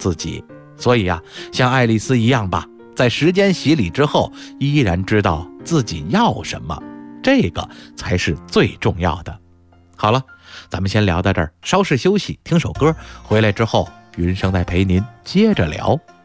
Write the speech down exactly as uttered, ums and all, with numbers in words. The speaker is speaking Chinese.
自己。所以啊，像爱丽丝一样吧，在时间洗礼之后，依然知道自己要什么，这个才是最重要的。好了，咱们先聊到这儿，稍事休息，听首歌，回来之后云生再陪您接着聊。